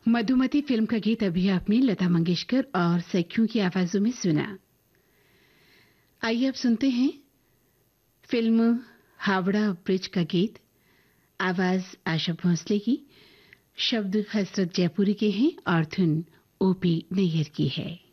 Madhumati film का गीत अभी आपने लता मंगेशकर और सखियों की आवाजों में सुना। आइए अब सुनते हैं फिल्म हावड़ा ब्रिज का गीत। आवाज आशा भोंसले की, शब्द हसरत जयपुरी के हैं और धुन ओपी नैयर की है।